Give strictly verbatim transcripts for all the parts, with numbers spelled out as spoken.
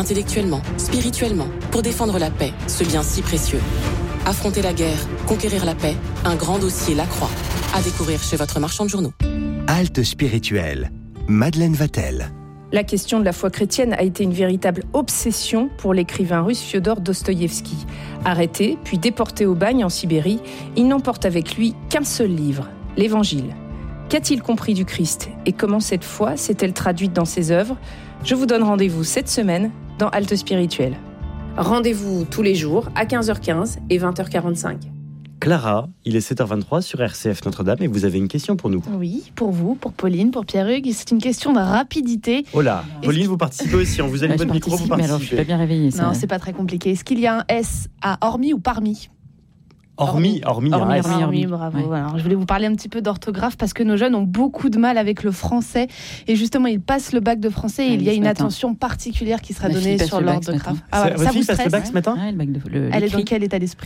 intellectuellement, spirituellement, pour défendre la paix, ce bien si précieux. Affronter la guerre, conquérir la paix, un grand dossier Lacroix. À découvrir chez votre marchand de journaux. Halte spirituelle. Madeleine Vatel. La question de la foi chrétienne a été une véritable obsession pour l'écrivain russe Fiodor Dostoïevski. Arrêté, puis déporté au bagne en Sibérie, il n'emporte avec lui qu'un seul livre, l'Évangile. Qu'a-t-il compris du Christ et comment cette foi s'est-elle traduite dans ses œuvres ? Je vous donne rendez-vous cette semaine dans Halte spirituelle. Rendez-vous tous les jours à quinze heures quinze et vingt heures quarante-cinq. Clara, il est sept heures vingt-trois sur R C F Notre-Dame et vous avez une question pour nous. Oui, pour vous, pour Pauline, pour Pierre-Hugues. C'est une question de rapidité. Oh là, Pauline, vous participez aussi. On vous allume votre micro, vous participez. Alors, je suis pas bien réveillée. Ça. Non, c'est pas très compliqué. Est-ce qu'il y a un S à hormis ou parmi ? Hormis, hormis, hormis, hormis, hormis, hormis. bravo. Ouais. Alors, je voulais vous parler un petit peu d'orthographe parce que nos jeunes ont beaucoup de mal avec le français et justement ils passent le bac de français et Ah, il y a une matin. attention particulière qui sera Ma donnée fille sur passe le bac ce l'orthographe. matin. Ah, voilà, Votre ça fille vous passe le stresse bac ce matin ? Ouais, le bac de, le, Elle est dans l'écrit. quel état d'esprit ?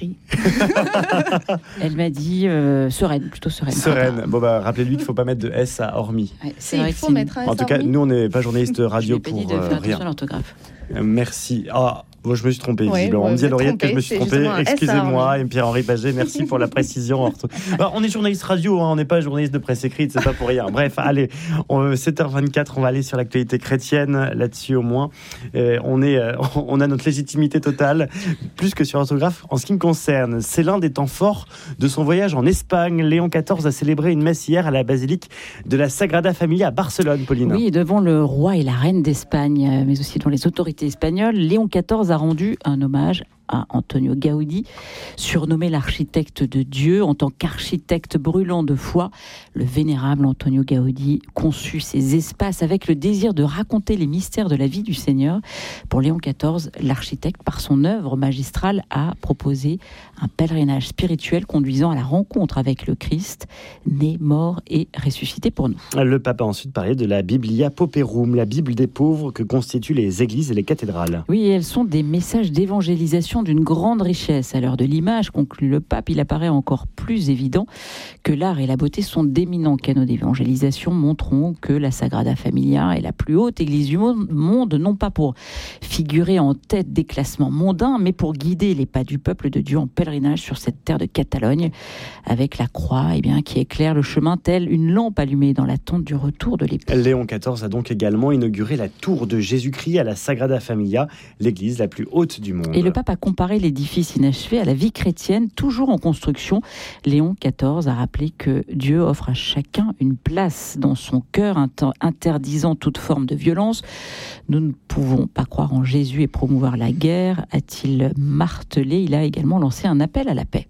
Elle m'a dit euh, sereine, plutôt sereine. Sereine. Bon bah rappelez-lui qu'il ne faut pas mettre de S à hormis. Ouais, Si, c'est vrai il que faut c'est mettre un S En tout cas, hormis. nous on n'est pas journaliste je radio lui ai pas pour dit de euh, faire attention rien. à l'orthographe. Euh, Merci. Ah, bon, je me suis trompé. Ouais, visiblement. ouais, on me dit à vous êtes l'oreillette que je me trompé, suis c'est trompé. justement un S à Excusez-moi, hormis. et Pierre-Henri Paget, merci pour la précision. ortho- Bah, on est journaliste radio, hein, on n'est pas journaliste de presse écrite, c'est pas pour rien. Bref, allez, on, sept heures vingt-quatre, on va aller sur l'actualité chrétienne, là-dessus au moins. Euh, on, est, euh, on a notre légitimité totale, plus que sur l'orthographe. En ce qui me concerne, c'est l'un des temps forts de son voyage en Espagne. Léon quatorze a célébré une messe hier à la basilique de la Sagrada Familia à Barcelone, Pauline. Oui, et devant le roi et la reine d'Espagne, mais aussi devant les autorités espagnoles, Léon quatorze a rendu un hommage à Antonio Gaudí, surnommé l'architecte de Dieu. En tant qu'architecte brûlant de foi, le vénérable Antonio Gaudí conçut ces espaces avec le désir de raconter les mystères de la vie du Seigneur. Pour Léon quatorze, l'architecte, par son œuvre magistrale, a proposé un pèlerinage spirituel conduisant à la rencontre avec le Christ, né, mort et ressuscité pour nous. Le pape a ensuite parlé de la Biblia Pauperum, la Bible des pauvres que constituent les églises et les cathédrales. Oui, et elles sont des messages d'évangélisation d'une grande richesse. À l'heure de l'image, conclut le pape, il apparaît encore plus évident que l'art et la beauté sont d'éminents canaux d'évangélisation, montrant que la Sagrada Familia est la plus haute église du monde, non pas pour figurer en tête des classements mondains, mais pour guider les pas du peuple de Dieu en pèlerinage sur cette terre de Catalogne, avec la croix eh bien, qui éclaire le chemin telle une lampe allumée dans l'attente du retour de l'époux. Léon quatorze a donc également inauguré la tour de Jésus-Christ à la Sagrada Familia, l'église la plus haute du monde. Et le pape a comparé l'édifice inachevé à la vie chrétienne, toujours en construction. Léon quatorze a rappelé que Dieu offre à chacun une place dans son cœur, interdisant toute forme de violence. Nous ne pouvons pas croire en Jésus et promouvoir la guerre, a-t-il martelé. Il a également lancé un appel à la paix.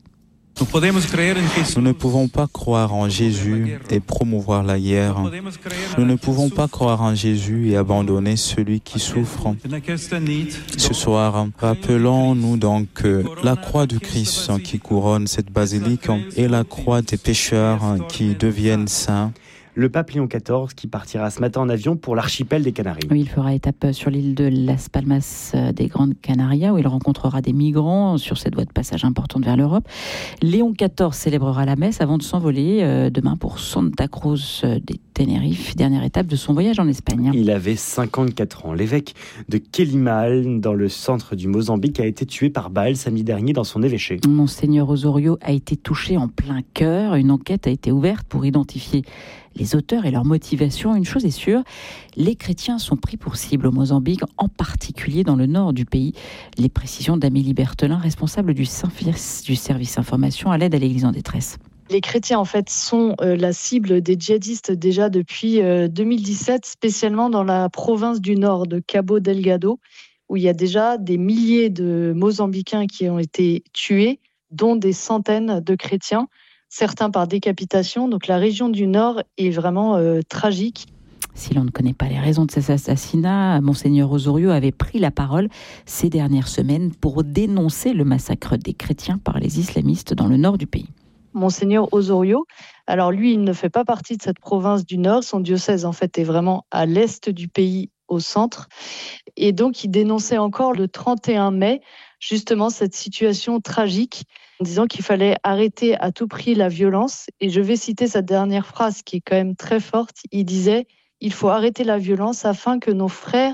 Nous ne pouvons pas croire en Jésus et promouvoir la guerre. Nous ne pouvons pas croire en Jésus et abandonner celui qui souffre. Ce soir, rappelons-nous donc que la croix du Christ qui couronne cette basilique est la croix des pécheurs qui deviennent saints. Le pape Léon quatorze qui partira ce matin en avion pour l'archipel des Canaries. Oui, il fera étape sur l'île de Las Palmas des Grandes Canarias où il rencontrera des migrants sur cette voie de passage importante vers l'Europe. Léon quatorze célébrera la messe avant de s'envoler euh, demain pour Santa Cruz de Tenerife, dernière étape de son voyage en Espagne. Il avait cinquante-quatre ans. L'évêque de Quelimane, dans le centre du Mozambique, a été tué par balle samedi dernier dans son évêché. Monseigneur Osorio a été touché en plein cœur. Une enquête a été ouverte pour identifier les auteurs et leur motivation. Une chose est sûre, les chrétiens sont pris pour cible au Mozambique, en particulier dans le nord du pays. Les précisions d'Amélie Berthelin, responsable du service information à l'aide à l'Église en détresse. Les chrétiens, en fait, sont euh, la cible des djihadistes déjà depuis euh, deux mille dix-sept, spécialement dans la province du nord de Cabo Delgado, où il y a déjà des milliers de Mozambicains qui ont été tués, dont des centaines de chrétiens, certains par décapitation. Donc la région du nord est vraiment euh, tragique. Si l'on ne connaît pas les raisons de cet assassinat, Monseigneur Osorio avait pris la parole ces dernières semaines pour dénoncer le massacre des chrétiens par les islamistes dans le nord du pays. Monseigneur Osorio, alors lui, il ne fait pas partie de cette province du Nord. Son diocèse, en fait, est vraiment à l'est du pays, au centre. Et donc, il dénonçait encore le trente et un mai, justement, cette situation tragique, en disant qu'il fallait arrêter à tout prix la violence. Et je vais citer sa dernière phrase, qui est quand même très forte. Il disait « Il faut arrêter la violence afin que nos frères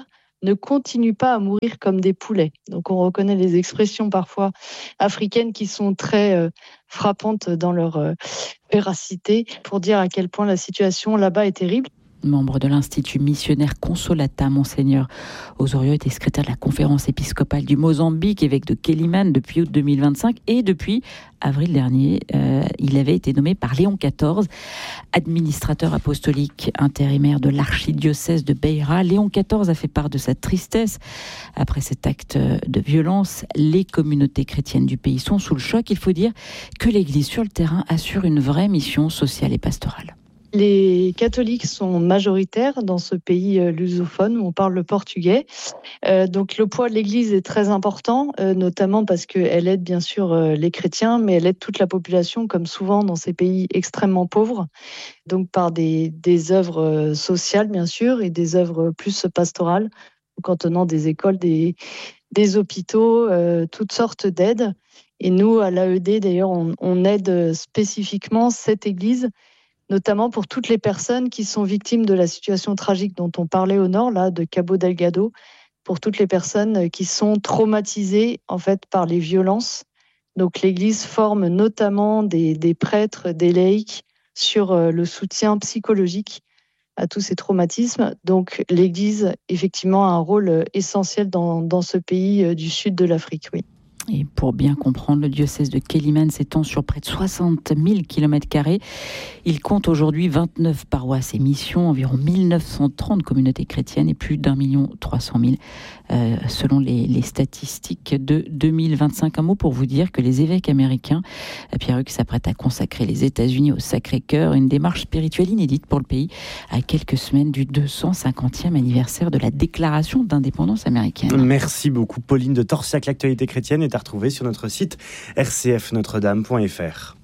ne continuent pas à mourir comme des poulets. Donc on reconnaît les expressions parfois africaines qui sont très euh, frappantes dans leur euh, véracité pour dire à quel point la situation là-bas est terrible. Membre de l'Institut missionnaire Consolata, Monseigneur Osorio était secrétaire de la conférence épiscopale du Mozambique, évêque de Quelimane depuis août deux mille vingt-cinq, et depuis avril dernier, euh, il avait été nommé par Léon quatorze, administrateur apostolique intérimaire de l'archidiocèse de Beira. Léon quatorze a fait part de sa tristesse après cet acte de violence. Les communautés chrétiennes du pays sont sous le choc. Il faut dire que l'Église sur le terrain assure une vraie mission sociale et pastorale. Les catholiques sont majoritaires dans ce pays lusophone où on parle le portugais. Euh, donc le poids de l'Église est très important, euh, notamment parce qu'elle aide bien sûr euh, les chrétiens, mais elle aide toute la population, comme souvent dans ces pays extrêmement pauvres. Donc par des, des œuvres sociales bien sûr et des œuvres plus pastorales, en tenant des écoles, des, des hôpitaux, euh, toutes sortes d'aides. Et nous, à l'A E D d'ailleurs, on, on aide spécifiquement cette Église, notamment pour toutes les personnes qui sont victimes de la situation tragique dont on parlait au nord, là, de Cabo Delgado, pour toutes les personnes qui sont traumatisées en fait par les violences. Donc l'Église forme notamment des, des prêtres, des laïcs sur le soutien psychologique à tous ces traumatismes. Donc l'Église, effectivement, a un rôle essentiel dans, dans ce pays du sud de l'Afrique, oui. Et pour bien comprendre, le diocèse de Quelimane s'étend sur près de soixante mille kilomètres carrés. Il compte aujourd'hui vingt-neuf paroisses et missions, environ mille neuf cent trente communautés chrétiennes et plus d'un million trois cent mille euh, selon les, les statistiques de deux mille vingt-cinq. Un mot pour vous dire que les évêques américains, Pierre-Hugues, s'apprêtent à consacrer les États-Unis au Sacré-Cœur, une démarche spirituelle inédite pour le pays, à quelques semaines du deux cent cinquantième anniversaire de la déclaration d'indépendance américaine. Merci beaucoup Pauline de Torsiac. L'actualité chrétienne est à retrouver sur notre site r c f notre dame point f r.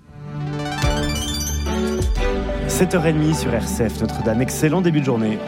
sept heures trente sur R C F Notre-Dame. Excellent début de journée.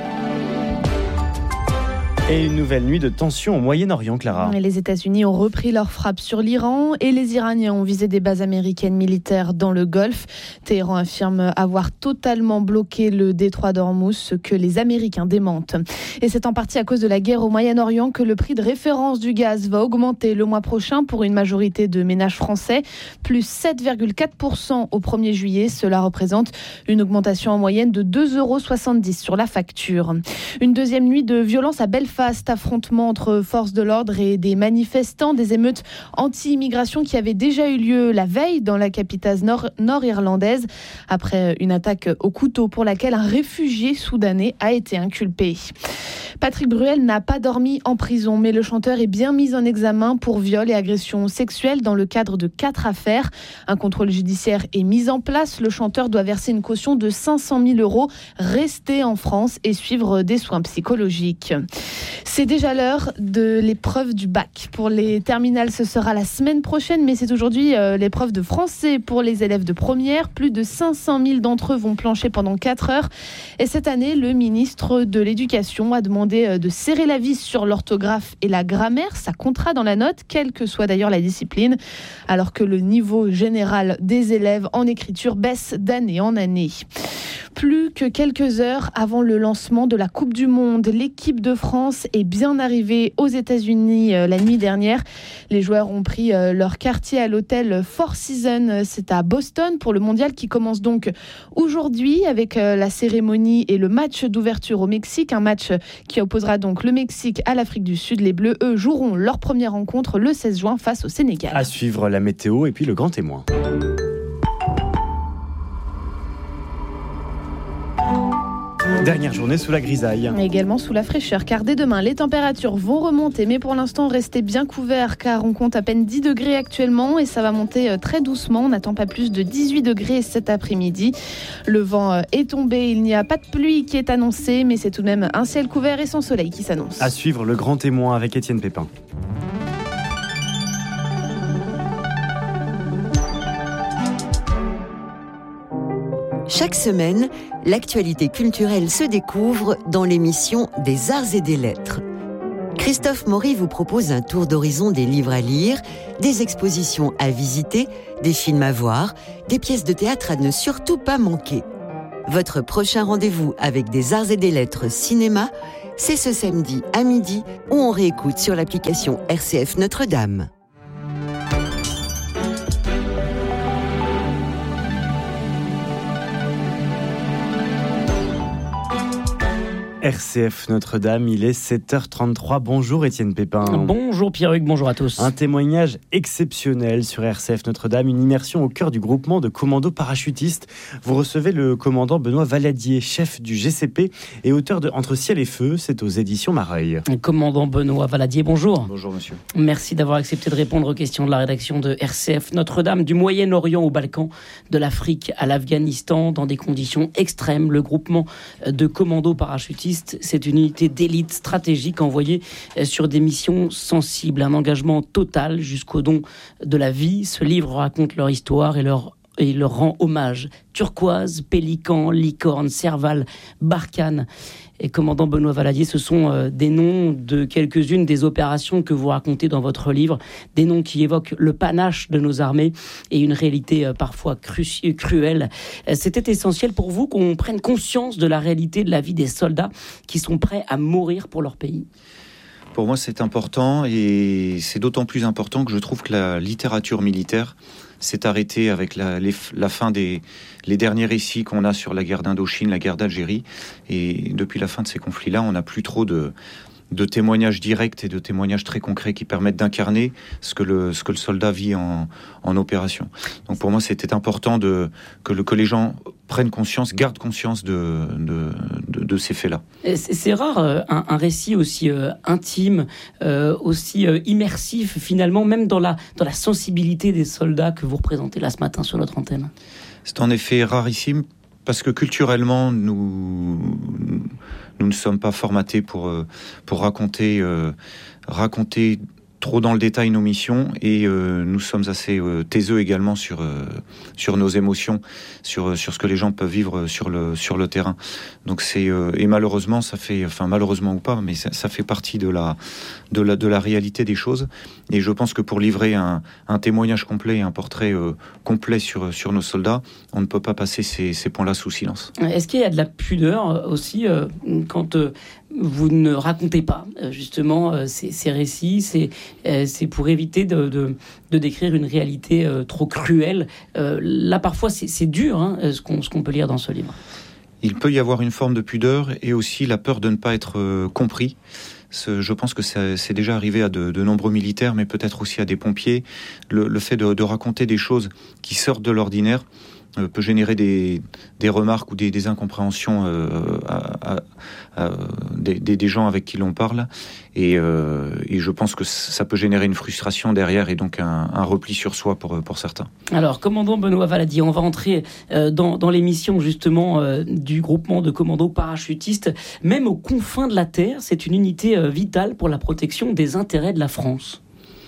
Et une nouvelle nuit de tension au Moyen-Orient, Clara. Les États-Unis ont repris leur frappe sur l'Iran et les Iraniens ont visé des bases américaines militaires dans le Golfe. Téhéran affirme avoir totalement bloqué le détroit d'Ormuz, ce que les Américains démentent. Et c'est en partie à cause de la guerre au Moyen-Orient que le prix de référence du gaz va augmenter le mois prochain pour une majorité de ménages français, plus sept virgule quatre pour cent au premier juillet. Cela représente une augmentation en moyenne de deux euros soixante-dix sur la facture. Une deuxième nuit de violence à Belfast. Affrontement entre forces de l'ordre et des manifestants, des émeutes anti-immigration qui avaient déjà eu lieu la veille dans la capitale nord- nord-irlandaise après une attaque au couteau pour laquelle un réfugié soudanais a été inculpé. Patrick Bruel n'a pas dormi en prison, mais le chanteur est bien mis en examen pour viol et agression sexuelle dans le cadre de quatre affaires. Un contrôle judiciaire est mis en place. Le chanteur doit verser une caution de cinq cent mille euros, rester en France et suivre des soins psychologiques. C'est déjà l'heure de l'épreuve du bac. Pour les terminales, ce sera la semaine prochaine, mais c'est aujourd'hui euh, l'épreuve de français pour les élèves de première. Plus de cinq cent mille d'entre eux vont plancher pendant quatre heures. Et cette année, le ministre de l'Éducation a demandé de serrer la vis sur l'orthographe et la grammaire. Ça comptera dans la note, quelle que soit d'ailleurs la discipline, alors que le niveau général des élèves en écriture baisse d'année en année. Plus que quelques heures avant le lancement de la Coupe du Monde, l'équipe de France est bien arrivée aux États-Unis la nuit dernière. Les joueurs ont pris leur quartier à l'hôtel Four Seasons. C'est à Boston pour le mondial qui commence donc aujourd'hui avec la cérémonie et le match d'ouverture au Mexique. Un match qui opposera donc le Mexique à l'Afrique du Sud. Les Bleus, eux, joueront leur première rencontre le seize juin face au Sénégal. À suivre la météo et puis le grand témoin. Dernière journée sous la grisaille. Et également sous la fraîcheur, car dès demain, les températures vont remonter. Mais pour l'instant, restez bien couverts, car on compte à peine dix degrés actuellement et ça va monter très doucement. On n'attend pas plus de dix-huit degrés cet après-midi. Le vent est tombé, il n'y a pas de pluie qui est annoncée, mais c'est tout de même un ciel couvert et sans soleil qui s'annonce. À suivre le grand témoin avec Étienne Pépin. Chaque semaine, l'actualité culturelle se découvre dans l'émission des Arts et des Lettres. Christophe Maury vous propose un tour d'horizon des livres à lire, des expositions à visiter, des films à voir, des pièces de théâtre à ne surtout pas manquer. Votre prochain rendez-vous avec des arts et des lettres cinéma, c'est ce samedi à midi où on réécoute sur l'application R C F Notre-Dame. R C F Notre-Dame, il est sept heures trente-trois. Bonjour Étienne Pépin. Bonjour Pierre-Hugues, bonjour à tous. Un témoignage exceptionnel sur R C F Notre-Dame, une immersion au cœur du groupement de commandos parachutistes. Vous recevez le commandant Benoît Valadier, chef du G C P et auteur de Entre ciel et feu, c'est aux éditions Mareuil. Commandant Benoît Valadier, bonjour. Bonjour monsieur. Merci d'avoir accepté de répondre aux questions de la rédaction de R C F Notre-Dame. Du Moyen-Orient au Balkan, de l'Afrique à l'Afghanistan, dans des conditions extrêmes, le groupement de commandos parachutistes, c'est une unité d'élite stratégique envoyée sur des missions sensibles, un engagement total jusqu'au don de la vie. Ce livre raconte leur histoire et leur et leur rend hommage. Turquoise, Pélican, Licorne, Serval, Barkhane et commandant Benoît Valadier, ce sont euh, des noms de quelques-unes des opérations que vous racontez dans votre livre, des noms qui évoquent le panache de nos armées et une réalité euh, parfois cru- cruelle. Euh, c'était essentiel pour vous qu'on prenne conscience de la réalité de la vie des soldats qui sont prêts à mourir pour leur pays. Pour moi, c'est important et c'est d'autant plus important que je trouve que la littérature militaire s'est arrêtée avec la, les, la fin des les derniers récits qu'on a sur la guerre d'Indochine, la guerre d'Algérie. Et depuis la fin de ces conflits-là, on n'a plus trop de, de témoignages directs et de témoignages très concrets qui permettent d'incarner ce que le, ce que le soldat vit en, en opération. Donc pour moi, c'était important de, que, le, que les gens prennent conscience, gardent conscience de, de, de, de ces faits-là. C'est, c'est rare euh, un, un récit aussi euh, intime, euh, aussi euh, immersif finalement, même dans la, dans la sensibilité des soldats que vous représentez là ce matin sur notre antenne. C'est en effet rarissime parce que culturellement, nous, nous ne sommes pas formatés pour, pour raconter, euh, raconter trop dans le détail nos missions et euh, nous sommes assez euh, taiseux également sur, euh, sur nos émotions, sur, sur ce que les gens peuvent vivre sur le, sur le terrain. Donc c'est, euh, et malheureusement, ça fait, enfin malheureusement ou pas, mais ça, ça fait partie de la, de, la, de la réalité des choses. Et je pense que pour livrer un, un témoignage complet, un portrait euh, complet sur, sur nos soldats, on ne peut pas passer ces, ces points-là sous silence. Est-ce qu'il y a de la pudeur aussi euh, quand euh, vous ne racontez pas justement euh, ces, ces récits, c'est, euh, c'est pour éviter de, de, de décrire une réalité euh, trop cruelle. Euh, là, parfois, c'est, c'est dur, hein, ce, qu'on, ce qu'on peut lire dans ce livre. Il peut y avoir une forme de pudeur et aussi la peur de ne pas être euh, compris. Ce, je pense que ça, c'est déjà arrivé à de, de nombreux militaires, mais peut-être aussi à des pompiers. Le, le fait de, de raconter des choses qui sortent de l'ordinaire euh, peut générer des, des remarques ou des, des incompréhensions euh, à, à, à, des, des gens avec qui l'on parle. Et, euh, et je pense que ça peut générer une frustration derrière et donc un, un repli sur soi pour, pour certains. Alors, commandant Benoît Valadier, on va entrer euh, dans, dans l'émission justement euh, du groupement de commandos parachutistes. Même aux confins de la Terre, c'est une unité euh, vitale pour la protection des intérêts de la France.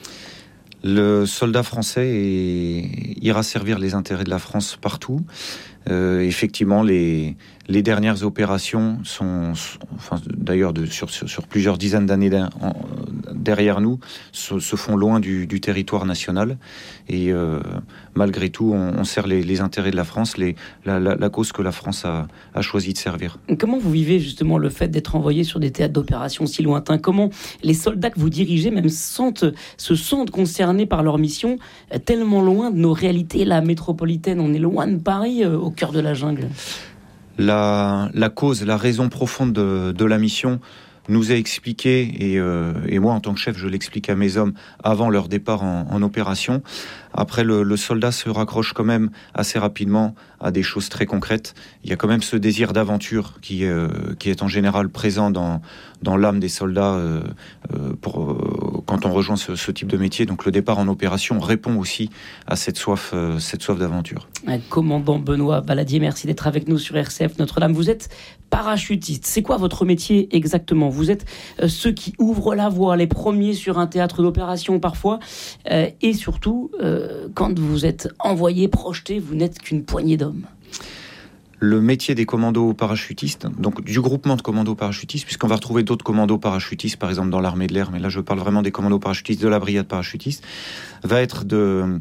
Le soldat français est, ira servir les intérêts de la France partout. Euh, effectivement, les, les dernières opérations sont, sont enfin, d'ailleurs de, sur, sur, sur plusieurs dizaines d'années en, derrière nous, se, se font loin du, du territoire national. Et euh, malgré tout, on, on sert les, les intérêts de la France, les, la, la, la cause que la France a, a choisi de servir. Comment vous vivez justement le fait d'être envoyé sur des théâtres d'opérations si lointains ? Comment les soldats que vous dirigez même sentent, se sentent concernés par leur mission, tellement loin de nos réalités, la métropolitaine, on est loin de Paris, au cœur de la jungle. La, la cause, la raison profonde de, de la mission nous est expliquée, et, euh, et moi en tant que chef je l'explique à mes hommes avant leur départ en, en opération. Après le, le soldat se raccroche quand même assez rapidement à des choses très concrètes. Il y a quand même ce désir d'aventure qui, euh, qui est en général présent dans, dans l'âme des soldats euh, pour, euh, quand on rejoint ce, ce type de métier. Donc le départ en opération répond aussi à cette soif, euh, cette soif d'aventure. Commandant Benoît Valadier, merci d'être avec nous sur R C F Notre-Dame. Vous êtes parachutiste. C'est quoi votre métier exactement ? Vous êtes euh, ceux qui ouvrent la voie, les premiers sur un théâtre d'opération parfois, euh, et surtout, euh, quand vous êtes envoyé, projeté, vous n'êtes qu'une poignée d'hommes. Le métier des commandos parachutistes, donc du groupement de commandos parachutistes, puisqu'on va retrouver d'autres commandos parachutistes, par exemple dans l'armée de l'air, mais là je parle vraiment des commandos parachutistes de la brigade parachutiste, va être de,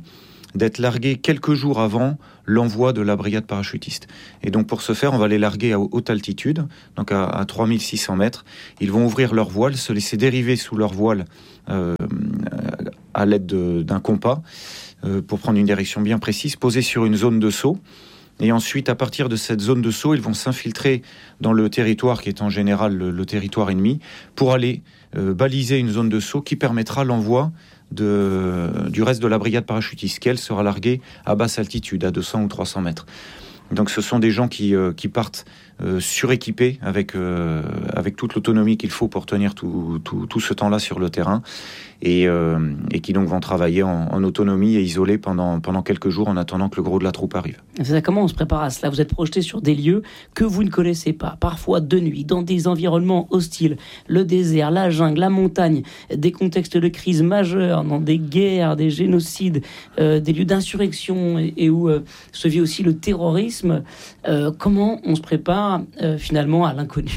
d'être largués quelques jours avant l'envoi de la brigade parachutiste. Et donc pour ce faire, on va les larguer à haute altitude, donc à, à trois mille six cents mètres. Ils vont ouvrir leur voile, se laisser dériver sous leur voile euh, à l'aide de, d'un compas euh, pour prendre une direction bien précise, poser sur une zone de saut. Et ensuite, à partir de cette zone de saut, ils vont s'infiltrer dans le territoire qui est en général le, le territoire ennemi pour aller euh, baliser une zone de saut qui permettra l'envoi de, du reste de la brigade parachutiste, qui elle sera larguée à basse altitude, à deux cents ou trois cents mètres. Donc ce sont des gens qui, euh, qui partent euh, suréquipés avec, euh, avec toute l'autonomie qu'il faut pour tenir tout, tout, tout ce temps-là sur le terrain et, euh, et qui donc vont travailler en, en autonomie et isolés pendant, pendant quelques jours en attendant que le gros de la troupe arrive. C'est ça, comment on se prépare à cela ? Vous êtes projeté sur des lieux que vous ne connaissez pas, parfois de nuit, dans des environnements hostiles, le désert, la jungle, la montagne, des contextes de crise majeure, dans des guerres, des génocides, euh, des lieux d'insurrection et, et où euh, se vit aussi le terrorisme. Euh, comment on se prépare euh, finalement à l'inconnu ?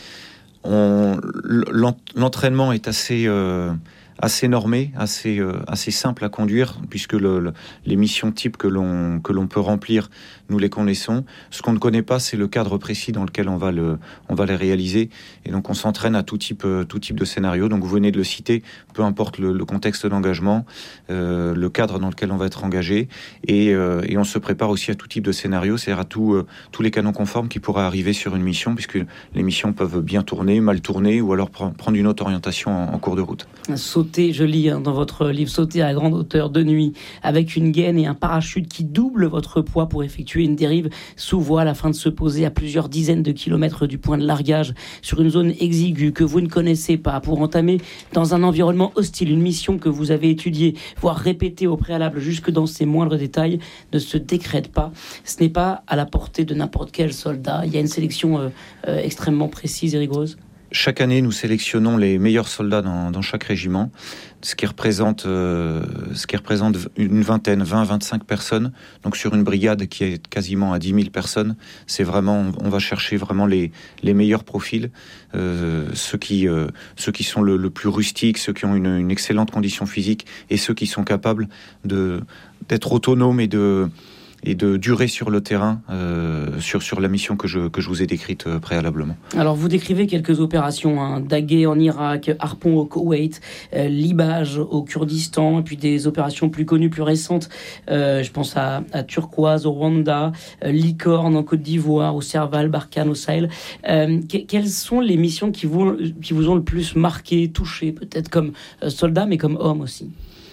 On, l'entraînement est assez, euh, assez normé, assez, euh, assez simple à conduire, puisque le, le, les missions types que l'on, que l'on peut remplir, nous les connaissons. Ce qu'on ne connaît pas, c'est le cadre précis dans lequel on va, le, on va les réaliser. Et donc on s'entraîne à tout type, tout type de scénario. Donc vous venez de le citer, peu importe le, le contexte d'engagement, euh, le cadre dans lequel on va être engagé. Et, euh, et on se prépare aussi à tout type de scénario, c'est-à-dire à tout, euh, tous les canons conformes qui pourraient arriver sur une mission, puisque les missions peuvent bien tourner, mal tourner, ou alors pr- prendre une autre orientation en, en cours de route. Sauter, je lis hein, dans votre livre, sauter à grande hauteur de nuit, avec une gaine et un parachute qui double votre poids pour effectuer une dérive sous voile afin de se poser à plusieurs dizaines de kilomètres du point de largage sur une zone exiguë que vous ne connaissez pas, pour entamer dans un environnement hostile une mission que vous avez étudiée, voire répétée au préalable jusque dans ses moindres détails, ne se décrète pas. Ce n'est pas à la portée de n'importe quel soldat. Il y a une sélection euh, euh, extrêmement précise et rigoureuse. Chaque année, nous sélectionnons les meilleurs soldats dans, dans chaque régiment, ce qui représente, euh, ce qui représente une vingtaine, vingt, vingt-cinq personnes. Donc sur une brigade qui est quasiment à dix mille personnes, c'est vraiment, on va chercher vraiment les, les meilleurs profils, euh, ceux qui, euh, ceux qui sont le, le plus rustiques, ceux qui ont une, une excellente condition physique et ceux qui sont capables de, d'être autonomes et de et de durer sur le terrain, euh, sur, sur la mission que je, que je vous ai décrite euh, préalablement. Alors, vous décrivez quelques opérations, hein, Daguet en Irak, Harpon au Koweït, euh, Libage au Kurdistan, et puis des opérations plus connues, plus récentes, euh, je pense à, à Turquoise au Rwanda, euh, Licorne en Côte d'Ivoire, au Serval, Barkhane au Sahel. Euh, que, quelles sont les missions qui vous, qui vous ont le plus marqué, touché, peut-être comme euh, soldat, mais comme homme aussi ?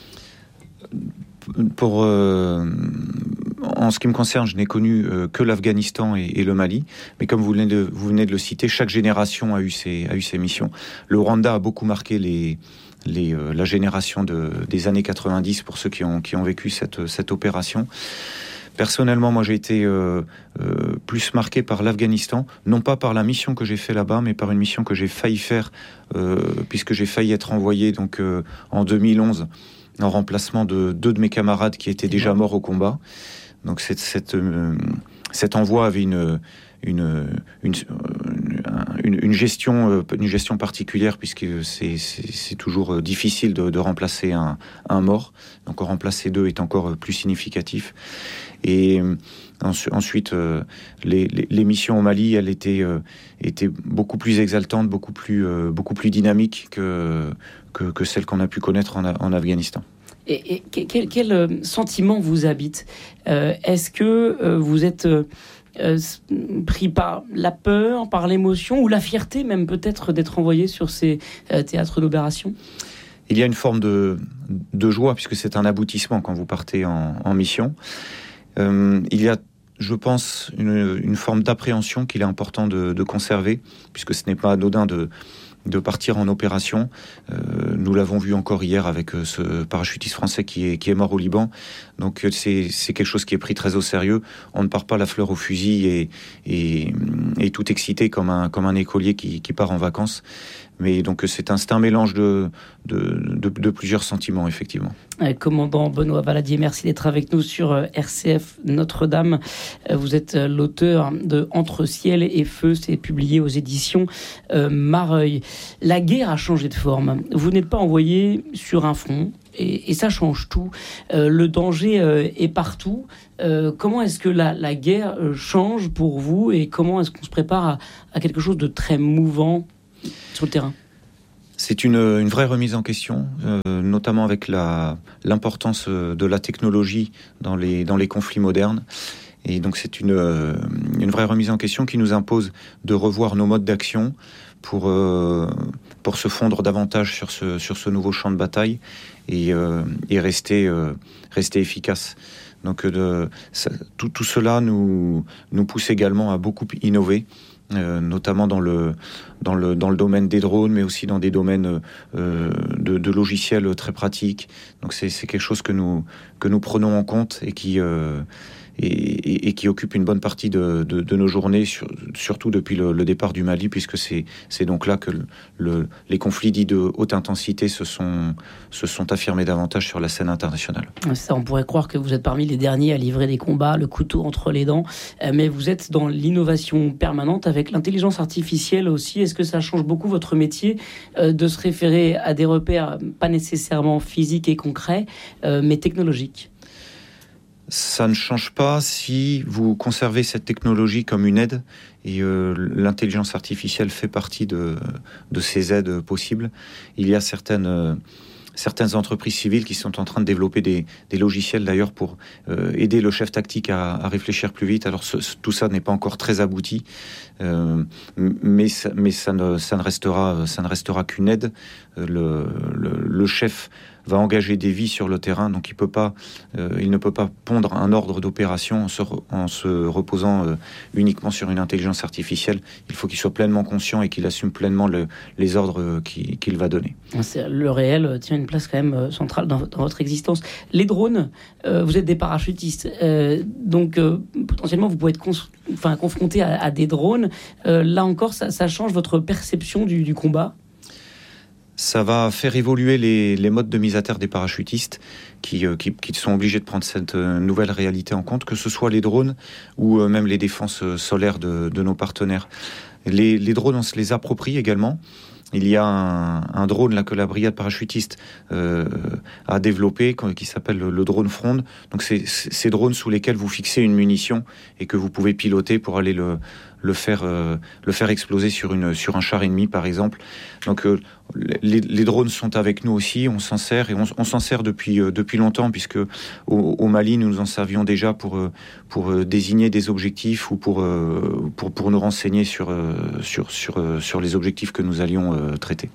Pour... Euh... En ce qui me concerne, je n'ai connu euh, que l'Afghanistan et, et le Mali. Mais comme vous venez, de, vous venez de le citer, chaque génération a eu ses, a eu ses missions. Le Rwanda a beaucoup marqué les, les, euh, la génération de, des années quatre-vingt-dix pour ceux qui ont, qui ont vécu cette, cette opération. Personnellement, moi, j'ai été euh, euh, plus marqué par l'Afghanistan, non pas par la mission que j'ai fait là-bas, mais par une mission que j'ai failli faire, euh, puisque j'ai failli être envoyé donc, euh, en deux mille onze en remplacement de deux de mes camarades qui étaient déjà morts au combat. Donc cette, cette, euh, cet envoi avait une, une, une, une, une, gestion, euh, une gestion particulière, puisque c'est, c'est, c'est toujours difficile de, de remplacer un, un mort. Donc en remplacer deux est encore plus significatif. Et ensuite, euh, les, les, les missions au Mali, elles étaient, euh, étaient beaucoup plus exaltantes, beaucoup plus, euh, beaucoup plus dynamiques que, que, que celles qu'on a pu connaître en, en Afghanistan. Et, et quel, quel sentiment vous habite ? euh, Est-ce que euh, vous êtes euh, pris par la peur, par l'émotion ou la fierté même peut-être d'être envoyé sur ces euh, théâtres d'opération ? Il y a une forme de, de joie puisque c'est un aboutissement quand vous partez en, en mission. Euh, il y a, je pense, une, une forme d'appréhension qu'il est important de, de conserver puisque ce n'est pas anodin de... de partir en opération. Euh, nous l'avons vu encore hier avec euh, ce parachutiste français qui est, qui est mort au Liban. Donc euh, c'est, c'est quelque chose qui est pris très au sérieux. On ne part pas la fleur au fusil et, et, et tout excité comme un, comme un écolier qui, qui part en vacances. mais donc c'est un, c'est un mélange de, de, de, de plusieurs sentiments, effectivement. Euh, commandant Benoît Valadier, merci d'être avec nous sur euh, R C F Notre-Dame. Euh, vous êtes euh, l'auteur de Entre ciel et feu, c'est publié aux éditions euh, Mareuil. La guerre a changé de forme. Vous n'êtes pas envoyé sur un front, et, et ça change tout. Euh, le danger euh, est partout. Euh, comment est-ce que la, la guerre change pour vous, et comment est-ce qu'on se prépare à, à quelque chose de très mouvant sur le terrain ? C'est une, une vraie remise en question, euh, notamment avec la, l'importance de la technologie dans les, dans les conflits modernes. Et donc c'est une, une vraie remise en question qui nous impose de revoir nos modes d'action pour, euh, pour se fondre davantage sur ce, sur ce nouveau champ de bataille et, euh, et rester, euh, rester efficace. Donc de, ça, tout, tout cela nous, nous pousse également à beaucoup innover. Euh, notamment dans le, dans, le, dans le domaine des drones, mais aussi dans des domaines euh, de, de logiciels très pratiques. Donc c'est, c'est quelque chose que nous, que nous prenons en compte et qui, euh, et, et, et qui occupe une bonne partie de, de, de nos journées, sur, surtout depuis le, le départ du Mali, puisque c'est, c'est donc là que le, le, les conflits dits de haute intensité se sont, se sont affirmés davantage sur la scène internationale. Ça, on pourrait croire que vous êtes parmi les derniers à livrer des combats, le couteau entre les dents, mais vous êtes dans l'innovation permanente avec l'intelligence artificielle aussi. Est-ce que ça change beaucoup votre métier euh, de se référer à des repères pas nécessairement physiques et concrets, euh, mais technologiques ? Ça ne change pas si vous conservez cette technologie comme une aide, et euh, l'intelligence artificielle fait partie de, de ces aides possibles. Il y a certaines... Euh, certaines entreprises civiles qui sont en train de développer des, des logiciels d'ailleurs pour euh, aider le chef tactique à, à réfléchir plus vite. Alors ce, ce, tout ça n'est pas encore très abouti, euh, mais, ça, mais ça, ne, ça, ne restera, ça ne restera qu'une aide. Le, le, le chef va engager des vies sur le terrain, donc il, peut pas, euh, il ne peut pas pondre un ordre d'opération en se, en se reposant euh, uniquement sur une intelligence artificielle. Il faut qu'il soit pleinement conscient et qu'il assume pleinement le, les ordres qu'il, qu'il va donner. C'est, le réel tient une place quand même centrale dans, dans votre existence. Les drones, euh, vous êtes des parachutistes, euh, donc euh, potentiellement vous pouvez être cons- enfin, confronté à, à des drones. Euh, là encore, ça, ça change votre perception du, du combat ? Ça va faire évoluer les, les modes de mise à terre des parachutistes qui, euh, qui, qui sont obligés de prendre cette euh, nouvelle réalité en compte, que ce soit les drones ou euh, même les défenses euh, solaires de, de nos partenaires. Les, les drones, on se les approprie également. Il y a un, un drone là, que la brigade parachutiste euh, a développé, qui s'appelle le, le drone Fronde. Donc c'est ces drones sous lesquels vous fixez une munition et que vous pouvez piloter pour aller le, le, faire, euh, le faire exploser sur, une, sur un char ennemi, par exemple. Donc euh, les, les drones sont avec nous aussi, on s'en sert, et on, on s'en sert depuis, euh, depuis longtemps, puisque au, au Mali, nous nous en servions déjà pour, euh, pour euh, désigner des objectifs ou pour, euh, pour, pour nous renseigner sur, euh, sur, sur, euh, sur les objectifs que nous allions euh, traiter.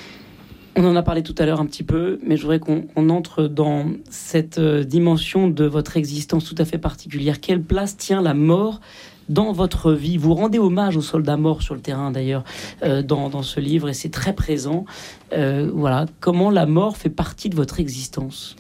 On en a parlé tout à l'heure un petit peu, mais je voudrais qu'on on entre dans cette euh, dimension de votre existence tout à fait particulière. Quelle place tient la mort dans votre vie? Vous rendez hommage aux soldats morts sur le terrain, d'ailleurs, euh, dans, dans ce livre, et c'est très présent. Euh, voilà. Comment la mort fait partie de votre existence?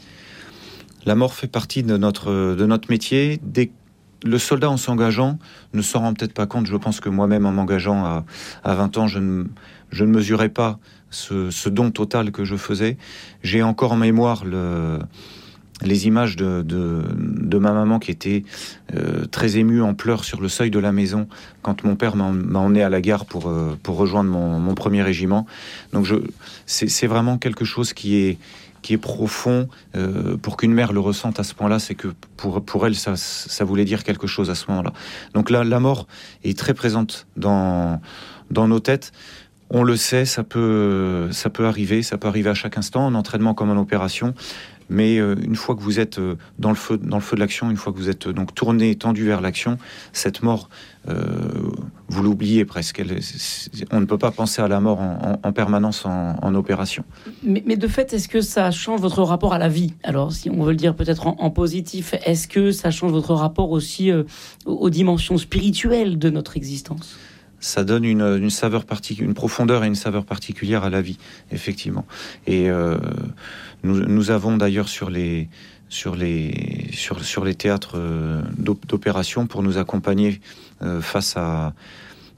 La mort fait partie de notre, de notre métier. Dès le soldat, en s'engageant, ne s'en rend peut-être pas compte. Je pense que moi-même, en m'engageant à, à vingt ans, je ne, je ne mesurais pas ce, ce don total que je faisais. J'ai encore en mémoire le... les images de, de, de ma maman qui était euh, très émue, en pleurs sur le seuil de la maison quand mon père m'a, m'a emmené à la gare pour, euh, pour rejoindre mon, mon premier régiment. Donc je, c'est, c'est vraiment quelque chose qui est, qui est profond. Euh, pour qu'une mère le ressente à ce point-là, c'est que pour, pour elle, ça, ça voulait dire quelque chose à ce moment-là. Donc là, la mort est très présente dans, dans nos têtes. On le sait, ça peut, ça peut arriver, ça peut arriver à chaque instant, en entraînement comme en opération. Mais euh, une fois que vous êtes euh, dans le feu, dans le feu de l'action, une fois que vous êtes euh, donc tourné, tendu vers l'action, cette mort, euh, vous l'oubliez presque. Elle, on ne peut pas penser à la mort en, en, en permanence en, en opération. Mais, mais de fait, est-ce que ça change votre rapport à la vie? Alors, si on veut le dire peut-être en, en positif, est-ce que ça change votre rapport aussi euh, aux dimensions spirituelles de notre existence? Ça donne une, une saveur particulière, une profondeur et une saveur particulière à la vie, effectivement. Et euh, nous, nous avons d'ailleurs sur les, sur les, sur, sur les théâtres d'opération, pour nous accompagner euh, face à, euh,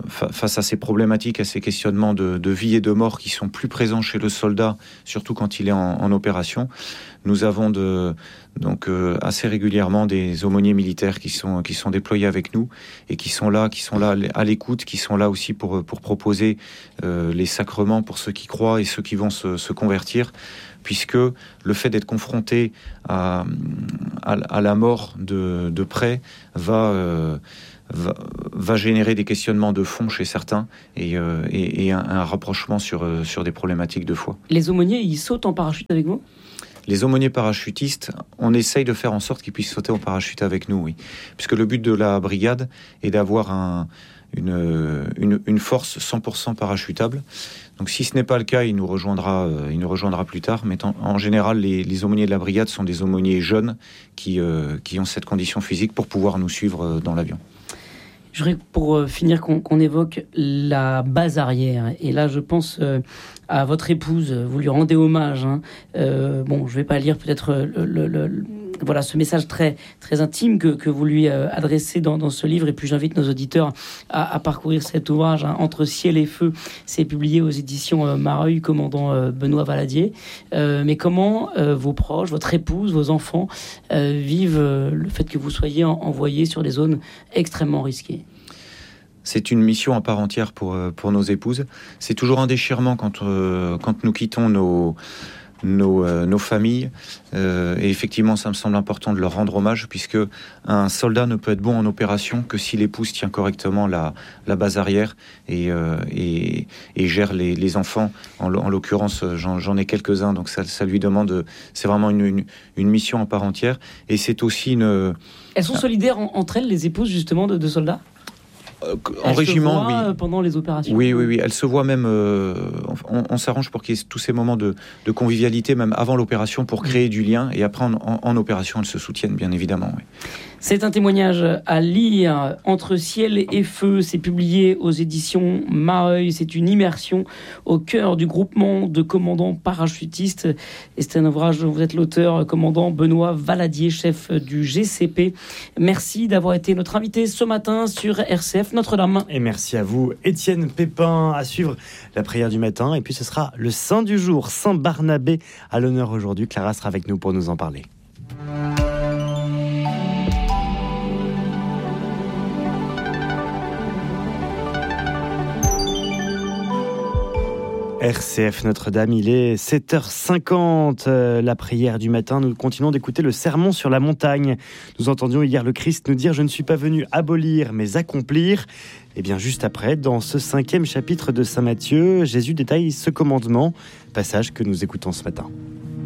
fa- face à ces problématiques, à ces questionnements de, de vie et de mort qui sont plus présents chez le soldat, surtout quand il est en, en opération, nous avons de, donc euh, assez régulièrement des aumôniers militaires qui sont qui sont déployés avec nous et qui sont là, qui sont là à l'écoute, qui sont là aussi pour pour proposer euh, les sacrements pour ceux qui croient et ceux qui vont se, se convertir, puisque le fait d'être confronté à à, à la mort de de près va euh, Va, va générer des questionnements de fond chez certains et, euh, et, et un, un rapprochement sur, euh, sur des problématiques de foi. Les aumôniers, ils sautent en parachute avec vous ? Les aumôniers parachutistes, on essaye de faire en sorte qu'ils puissent sauter en parachute avec nous, oui. Puisque le but de la brigade est d'avoir un, une, une, une force cent pour cent parachutable. Donc si ce n'est pas le cas, il nous rejoindra, euh, il nous rejoindra plus tard. Mais en, en général, les, les aumôniers de la brigade sont des aumôniers jeunes qui, euh, qui ont cette condition physique pour pouvoir nous suivre euh, dans l'avion. Je voudrais pour finir qu'on, qu'on évoque la base arrière. Et là, je pense euh, à votre épouse. Vous lui rendez hommage. Hein. Euh, bon, je ne vais pas lire peut-être le, le, le, le, voilà, ce message très, très intime que, que vous lui euh, adressez dans, dans ce livre. Et puis, j'invite nos auditeurs à, à parcourir cet ouvrage, hein, Entre ciel et feu. C'est publié aux éditions euh, Mareuil, commandant euh, Benoît Valadier. Euh, mais comment euh, vos proches, votre épouse, vos enfants euh, vivent euh, le fait que vous soyez en, envoyés sur des zones extrêmement risquées ? C'est une mission à part entière pour, pour nos épouses. C'est toujours un déchirement quand, euh, quand nous quittons nos, nos, euh, nos familles. Euh, et effectivement, ça me semble important de leur rendre hommage, puisque un soldat ne peut être bon en opération que si l'épouse tient correctement la, la base arrière et, euh, et, et gère les, les enfants. En, en l'occurrence, j'en, j'en ai quelques-uns, donc ça, ça lui demande... C'est vraiment une, une, une mission à part entière. Et c'est aussi une... Elles sont solidaires en, entre elles, les épouses, justement, de, de soldats ? En elle régiment, se voit oui. Pendant les opérations. Oui, oui, oui. Elle se voit même. Euh, on, on s'arrange pour qu'il y ait tous ces moments de, de convivialité, même avant l'opération, pour créer du lien. Et après, en, en, en opération, elles se soutiennent, bien évidemment. Oui. C'est un témoignage à lire. Entre ciel et feu, c'est publié aux éditions Mareuil. C'est une immersion au cœur du groupement de commandants parachutistes. Et c'est un ouvrage dont vous êtes l'auteur, commandant Benoît Valadier, chef du G C P. Merci d'avoir été notre invité ce matin sur R C F Notre-Dame. Et merci à vous, Étienne Pépin, à suivre la prière du matin. Et puis ce sera le saint du jour, Saint Barnabé, à l'honneur aujourd'hui. Clara sera avec nous pour nous en parler. R C F Notre-Dame, il est sept heures cinquante, euh, la prière du matin. Nous continuons d'écouter le sermon sur la montagne. Nous entendions hier le Christ nous dire « Je ne suis pas venu abolir, mais accomplir ». Et bien juste après, dans ce cinquième chapitre de Saint Matthieu, Jésus détaille ce commandement, passage que nous écoutons ce matin.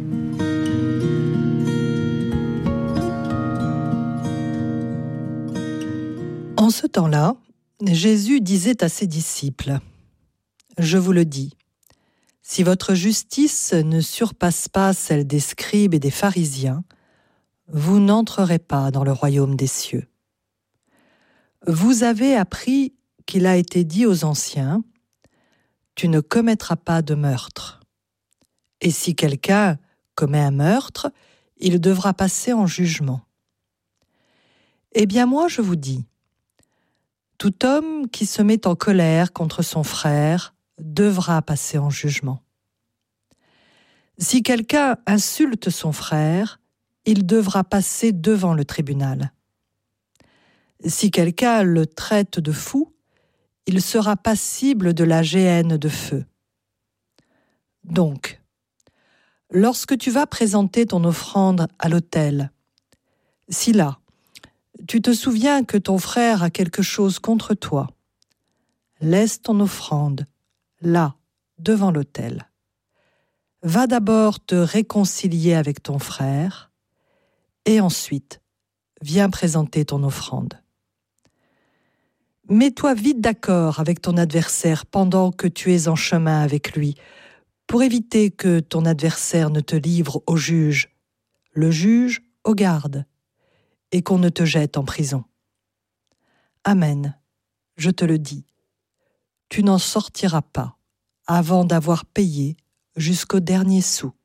En ce temps-là, Jésus disait à ses disciples « Je vous le dis, si votre justice ne surpasse pas celle des scribes et des pharisiens, vous n'entrerez pas dans le royaume des cieux. Vous avez appris qu'il a été dit aux anciens, « Tu ne commettras pas de meurtre. » Et si quelqu'un commet un meurtre, il devra passer en jugement. Eh bien moi je vous dis, tout homme qui se met en colère contre son frère devra passer en jugement. Si quelqu'un insulte son frère, il devra passer devant le tribunal. Si quelqu'un le traite de fou, il sera passible de la géhenne de feu. Donc, lorsque tu vas présenter ton offrande à l'autel, si là, tu te souviens que ton frère a quelque chose contre toi, laisse ton offrande là, devant l'autel. Va d'abord te réconcilier avec ton frère et ensuite, viens présenter ton offrande. Mets-toi vite d'accord avec ton adversaire pendant que tu es en chemin avec lui, pour éviter que ton adversaire ne te livre au juge, le juge au garde, et qu'on ne te jette en prison. Amen, je te le dis. Tu n'en sortiras pas avant d'avoir payé jusqu'au dernier sou.